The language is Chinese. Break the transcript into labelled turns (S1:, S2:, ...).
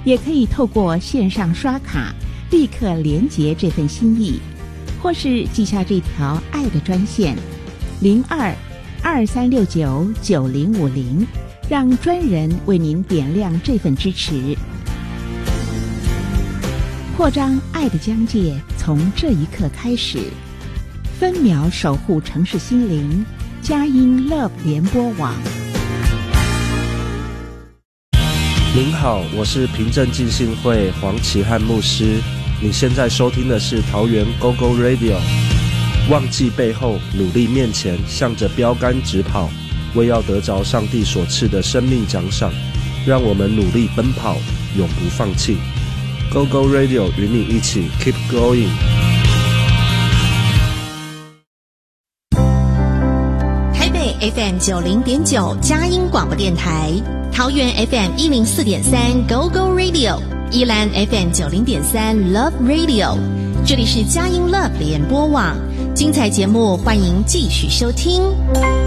S1: 也可以透过线上刷卡立刻连结这份心意，或是记下这条爱的专线02-2369-9050，让专人为您点亮这份支持。扩张爱的疆界，从这一刻开始，分秒守护城市心灵，佳音 Love 联播网。
S2: 您好，我是平镇浸信会黄启汉牧师。你现在收听的是桃园 GoGo Radio。忘记背后，努力面前，向着标杆直跑，为要得着上帝所赐的生命奖赏。让我们努力奔跑，永不放弃。GoGo Radio 与你一起 Keep Going。
S3: 台北 FM 90.9佳音广播电台，桃园 FM 104.3 GoGo Radio， 宜兰 FM 90.3 Love Radio。这里是佳音 Love 联播网，精彩节目欢迎继续收听。